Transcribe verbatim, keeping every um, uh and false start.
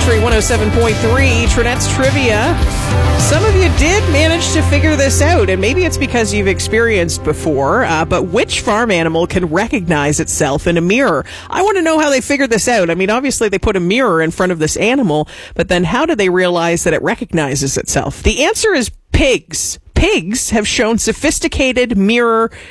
Country one oh seven point three, Trinette's Trivia. Some of you did manage to figure this out, and maybe it's because you've experienced before, uh, but which farm animal can recognize itself in a mirror? I want to know how they figured this out. I mean, obviously they put a mirror in front of this animal, but then how do they realize that it recognizes itself? The answer is pigs. Pigs have shown sophisticated mirror